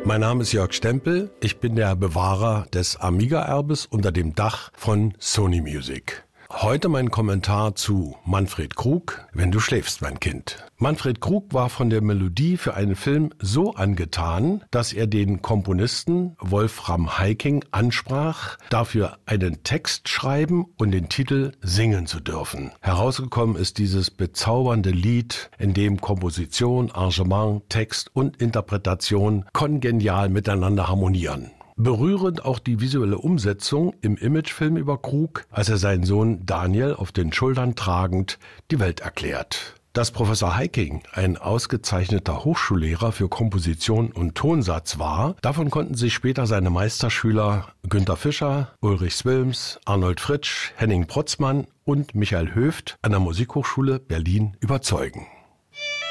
Mein Name ist Jörg Stempel. Ich bin der Bewahrer des Amiga-Erbes unter dem Dach von Sony Music. Heute mein Kommentar zu Manfred Krug, Wenn du schläfst, mein Kind. Manfred Krug war von der Melodie für einen Film so angetan, dass er den Komponisten Wolfram Heiking ansprach, dafür einen Text schreiben und den Titel singen zu dürfen. Herausgekommen ist dieses bezaubernde Lied, in dem Komposition, Arrangement, Text und Interpretation kongenial miteinander harmonieren. Berührend auch die visuelle Umsetzung im Imagefilm über Krug, als er seinen Sohn Daniel auf den Schultern tragend die Welt erklärt. Dass Professor Heiking ein ausgezeichneter Hochschullehrer für Komposition und Tonsatz war, davon konnten sich später seine Meisterschüler Günter Fischer, Ulrich Swilms, Arnold Fritsch, Henning Protzmann und Michael Höft an der Musikhochschule Berlin überzeugen.